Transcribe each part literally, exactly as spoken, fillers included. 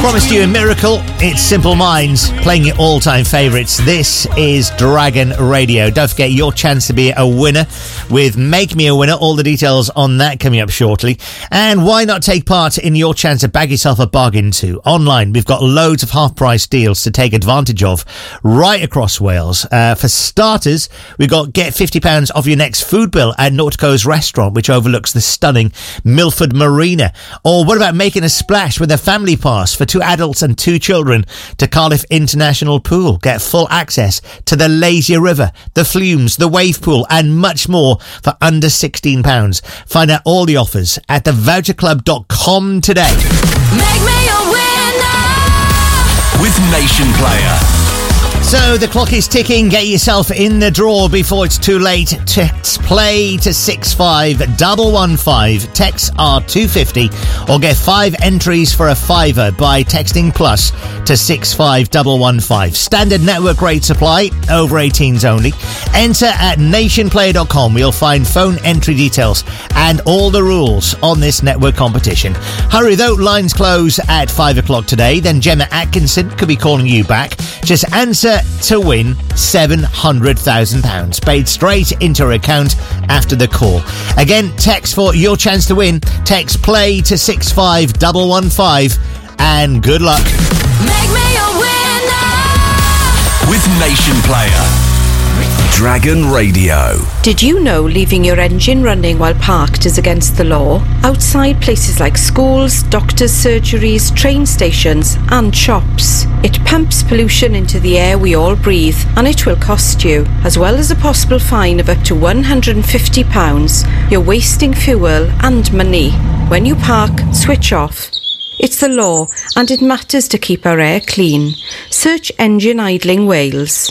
Promised you a miracle. It's Simple Minds playing your all-time favourites. This is Dragon Radio. Don't forget your chance to be a winner with Make Me a Winner. All the details on that coming up shortly. And why not take part in your chance to bag yourself a bargain too? Online, we've got loads of half-price deals to take advantage of right across Wales. Uh, for starters, we've got get fifty pounds off your next food bill at Nautico's restaurant, which overlooks the stunning Milford Marina. Or what about making a splash with a family pass for two adults and two children to Cardiff International Pool? Get full access to the lazy river, the flumes, the wave pool and much more for under sixteen pounds. Find out all the offers at the voucher club dot com today. Make me a winner with Nation Player. So the clock is ticking. Get yourself in the draw before it's too late. Text play to six five one one five. Texts are two fifty, or get five entries for a fiver by texting plus to six five one one five. Standard network rate supply, over eighteens only. Enter at nation player dot com. You'll find phone entry details and all the rules on this network competition. Hurry though, lines close at five o'clock today. Then Gemma Atkinson could be calling you back. Just answer to win seven hundred thousand pounds paid straight into her account after the call. Again, text for your chance to win. Text play to six five one one five and good luck. Make me a winner with Nation Player. Dragon Radio. Did you know leaving your engine running while parked is against the law? Outside places like schools, doctors' surgeries, train stations and shops. It pumps pollution into the air we all breathe, and it will cost you. As well as a possible fine of up to one hundred fifty pounds, you're wasting fuel and money. When you park, switch off. It's the law, and it matters to keep our air clean. Search Engine Idling Wales.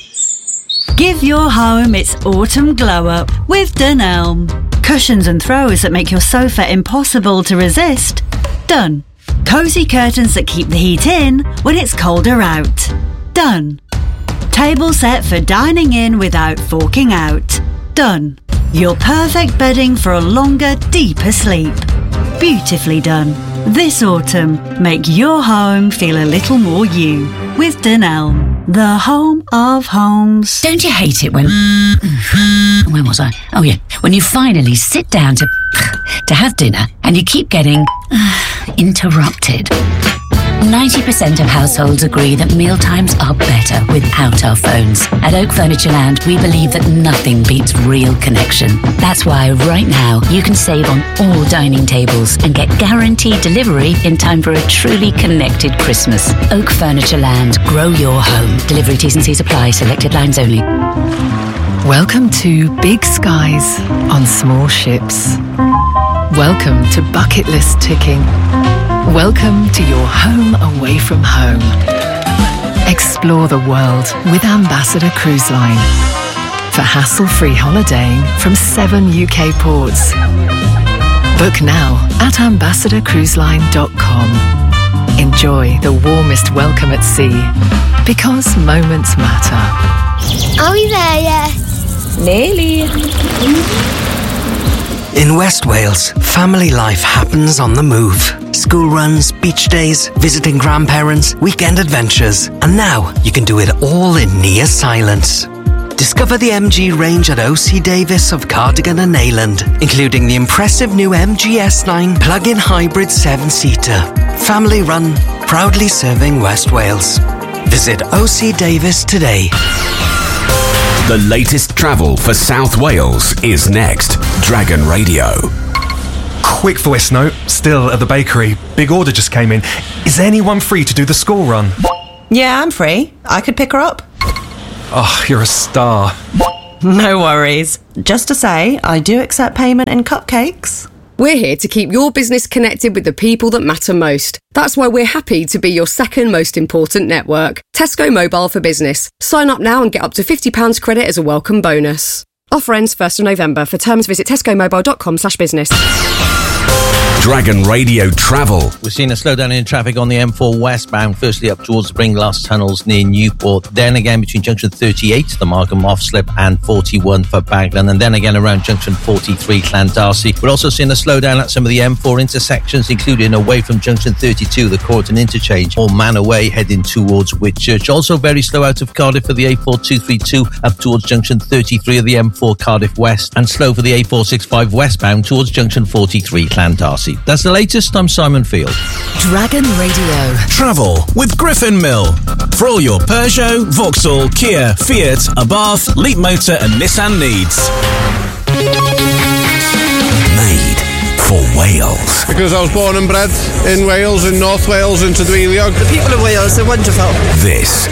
Give your home its autumn glow-up with Dunelm. Cushions and throws that make your sofa impossible to resist? Done. Cosy curtains that keep the heat in when it's colder out? Done. Table set for dining in without forking out? Done. Your perfect bedding for a longer, deeper sleep? Beautifully done. This autumn, make your home feel a little more you with Dunelm, the home of homes. Don't you hate it when... Where was I? Oh yeah, when you finally sit down to to have dinner and you keep getting interrupted. ninety percent of households agree that mealtimes are better without our phones. At Oak Furniture Land, we believe that nothing beats real connection. That's why right now you can save on all dining tables and get guaranteed delivery in time for a truly connected Christmas. Oak Furniture Land, grow your home. Delivery T's and C's apply, selected lines only. Welcome to big skies on small ships. Welcome to bucket list ticking. Welcome to your home away from home. Explore the world with Ambassador Cruise Line. For hassle-free holidaying from seven U K ports. Book now at ambassador cruise line dot com. Enjoy the warmest welcome at sea, because moments matter. Are we there yet? Nearly. In West Wales, family life happens on the move. School runs, beach days, visiting grandparents, weekend adventures. And now you can do it all in near silence. Discover the M G range at O C Davis of Cardigan and Neyland, including the impressive new M G S nine plug-in hybrid seven-seater. Family run, proudly serving West Wales. Visit O C Davis today. The latest travel for South Wales is next. Dragon Radio. Quick voice note, still at the bakery. Big order just came in. Is anyone free to do the school run? Yeah, I'm free. I could pick her up. Oh, you're a star. No worries. Just to say, I do accept payment in cupcakes. We're here to keep your business connected with the people that matter most. That's why we're happy to be your second most important network. Tesco Mobile for Business. Sign up now and get up to fifty pounds credit as a welcome bonus. Offer ends first of November. For terms, visit tesco mobile dot com slash business. Dragon Radio Travel. We're seeing a slowdown in traffic on the M four westbound, firstly up towards the Bringlass tunnels near Newport, then again between junction thirty-eight, the Markham off slip, and forty-one for Baglan, and then again around junction forty-three, Clandarcy. We're also seeing a slowdown at some of the M four intersections, including away from junction thirty-two, the Corton interchange, or Manaway heading towards Whitchurch. Also very slow out of Cardiff for the A four two thirty-two up towards junction thirty-three of the M four Cardiff West, and slow for the A four sixty-five westbound towards junction forty-three, Clandarcy. That's the latest. I'm Simon Field. Dragon Radio. Travel with Griffin Mill. For all your Peugeot, Vauxhall, Kia, Fiat, Abarth, Leap Motor and Nissan needs. Made for Wales. Because I was born and bred in Wales, in North Wales, in Tudwiliog. The people of Wales are wonderful. This